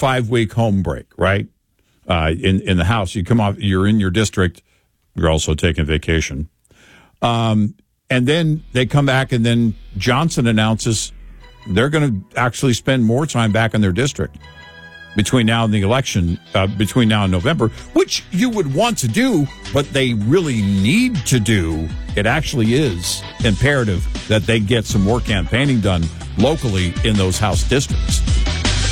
5-week home break, right? In the House, you come off, you're in your district, you're also taking vacation. And then they come back, and then Johnson announces they're going to actually spend more time back in their district between now and the election, between now and November, which you would want to do, but they really need to do. It actually is imperative that they get some more campaigning done locally in those House districts.